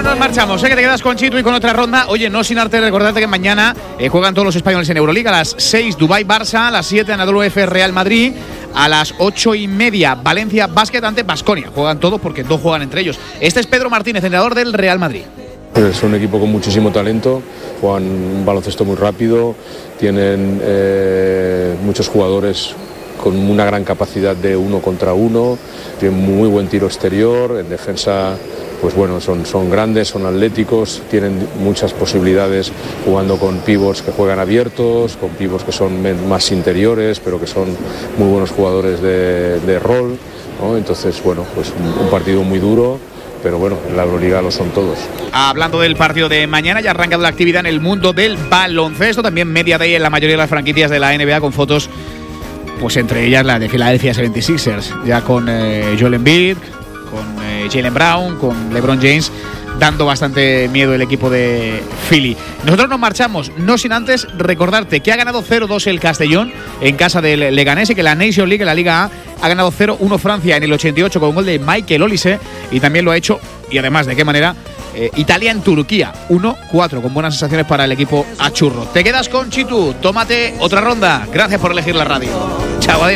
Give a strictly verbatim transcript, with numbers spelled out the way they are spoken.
nos marchamos, ¿eh? Que te quedas con Chitu y con otra ronda. Oye, no sin arte recordarte que mañana eh, juegan todos los españoles en Euroliga. A las seis Dubái Barça, a las siete Anadolu F Real Madrid, a las ocho y media Valencia Basket ante Baskonia. Juegan todos porque dos juegan entre ellos. Este es Pedro Martínez, entrenador del Real Madrid. Es un equipo con muchísimo talento, juegan un baloncesto muy rápido, tienen eh, muchos jugadores con una gran capacidad de uno contra uno, tienen muy buen tiro exterior, en defensa pues bueno, son, son grandes, son atléticos, tienen muchas posibilidades jugando con pivots que juegan abiertos, con pivots que son más interiores, pero que son muy buenos jugadores de, de rol, ¿no? Entonces, bueno, pues un, un partido muy duro. Pero bueno, en la Euroliga lo son todos. Hablando del partido de mañana, ya ha arrancado la actividad en el mundo del baloncesto. También media day en la mayoría de las franquicias de la N B A con fotos, pues entre ellas la de Philadelphia setenta y seis ers, ya con eh, Joel Embiid, con eh, Jaylen Brown, con LeBron James, dando bastante miedo el equipo de Philly. Nosotros nos marchamos, no sin antes recordarte que ha ganado cero dos el Castellón en casa del Leganés y que la Nation League, en la Liga A, ha ganado cero uno Francia en el ochenta y ocho con un gol de Michael Olise, y también lo ha hecho, y además de qué manera, eh, Italia en Turquía, uno cuatro, con buenas sensaciones para el equipo achurro. Te quedas con Chitu, tómate otra ronda. Gracias por elegir la radio. Chao, adiós.